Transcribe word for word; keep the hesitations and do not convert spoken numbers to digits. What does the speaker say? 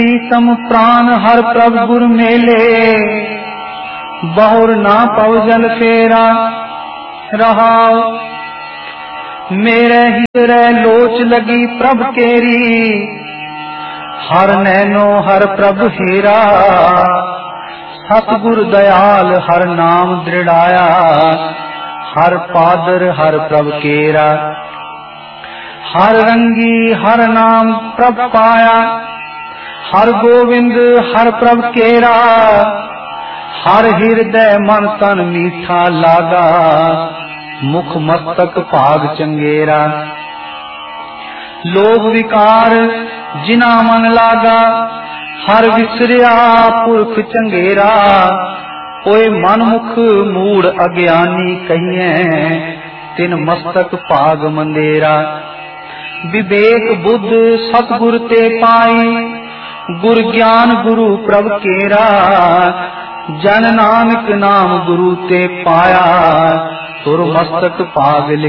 सम प्राण हर प्रभ गुर मेले, बहुर ना पव जल फेरा रहाओ। मेरे हृदय लोच लगी प्रभ केरी, हर नैनो हर प्रभ हेरा। सतगुर दयाल हर नाम दृढ़ाया, हर पादर हर प्रभ केरा। हर रंगी हर नाम प्रभ पाया, हर गोविंद हर प्रभ केरा। हर हृदय मन तन मीठा लागा, मुख मस्तक भाग चंगेरा। लोभ विकार जिना मन लागा, हर विसरिया पुरख चंगेरा। ओए मन मुख मूड अज्ञानी कहिए, तिन मस्तक भाग मंदेरा। विवेक बुद्ध सतगुर ते पाई, गुर ज्ञान गुरु प्रभ केरा। जन नानक नाम गुरु ते पाया, तुर मस्तक भाग